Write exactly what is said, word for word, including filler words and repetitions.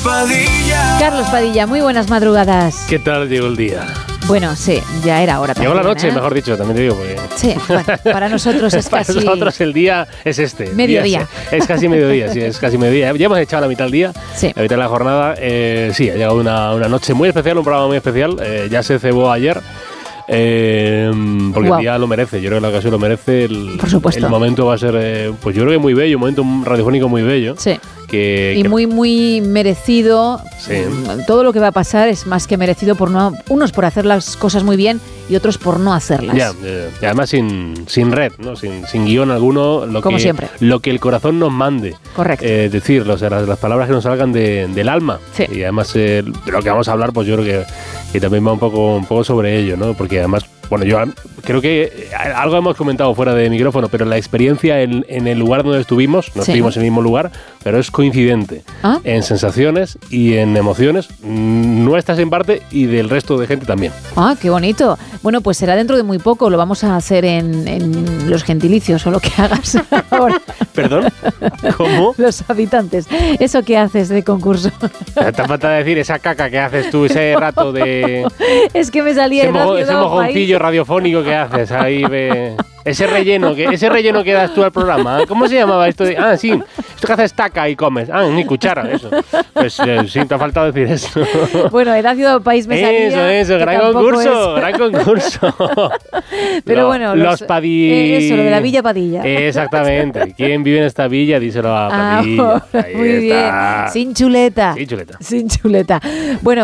Padilla. Carlos Padilla, muy buenas madrugadas. ¿Qué tal llegó el día? Bueno, sí, ya era hora también. Llegó la noche, ¿eh? mejor dicho, también te digo. Porque... Sí, bueno, para nosotros es para casi... Para nosotros el día es este. Mediodía. Es, es casi mediodía, sí, es casi mediodía. Ya hemos echado la mitad del día, sí. la mitad de la jornada. Eh, sí, ha llegado una, una noche muy especial, un programa muy especial. Eh, ya se cebó ayer. Eh, porque wow. el día lo merece, yo creo que la ocasión lo merece. El, Por supuesto. El momento va a ser, eh, pues yo creo que muy bello, un momento radiofónico muy bello. Sí. Que, y que, muy, muy merecido. Sí. Todo lo que va a pasar es más que merecido por no, unos por hacer las cosas muy bien y otros por no hacerlas. Ya, ya. Y además sin, sin red, ¿no? sin, sin guión alguno. Lo Como que, siempre. Lo que el corazón nos mande. Correcto. Eh, decirlo, o sea, las, las palabras que nos salgan de, del alma. Sí. Y además eh, de lo que vamos a hablar, pues yo creo que, que también va un poco, un poco sobre ello, ¿no? Porque además, bueno, yo creo que algo hemos comentado fuera de micrófono, pero la experiencia en, en el lugar donde estuvimos, no sí. estuvimos en el mismo lugar, pero es coincidente ¿Ah? en sensaciones y en emociones nuestras en parte y del resto de gente también. Ah, qué bonito. Bueno, pues será dentro de muy poco, lo vamos a hacer en, en los gentilicios o lo que hagas ahora. ¿Perdón? ¿Cómo? Los habitantes. ¿Eso qué haces de concurso? Te falta decir esa caca que haces tú, ese rato de... Es que me salía ese, mojo, ese mojoncillo radiofónico que haces ahí, ve... Ese relleno, que, ese relleno que das tú al programa. ¿Cómo se llamaba esto? De, ah, sí, esto que haces taca y comes. Ah, ni cuchara, eso. Pues eh, sí, te ha faltado decir eso. Bueno, era Ciudad del País, me salía. Eso, eso, gran concurso, es. gran concurso. Pero lo, bueno, los, los Padilla. Eh, eso, lo de la Villa Padilla. Exactamente. ¿Quién vive en esta villa? Díselo a Padilla. Ah, muy Ahí está. bien. Sin chuleta. Sin chuleta. Sin chuleta. Bueno.